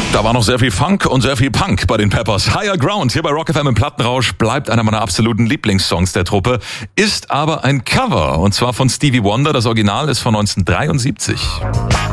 Da war noch sehr viel Funk und sehr viel Punk bei den Peppers. Higher Ground hier bei Rock FM im Plattenrausch bleibt einer meiner absoluten Lieblingssongs der Truppe, ist aber ein Cover und zwar von Stevie Wonder. Das Original ist von 1973.